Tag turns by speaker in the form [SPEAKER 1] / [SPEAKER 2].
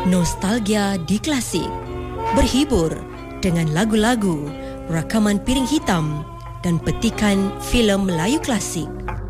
[SPEAKER 1] Nostalgia di Klasik. Berhibur dengan lagu-lagu, rakaman piring hitam dan petikan filem Melayu klasik.